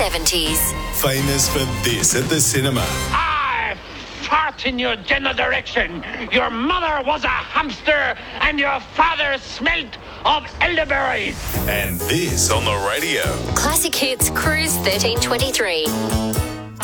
70s. Famous for this at the cinema. I fart in your general direction. Your mother was a hamster and your father smelt of elderberries. And this on the radio. Classic Hits Cruise 1323.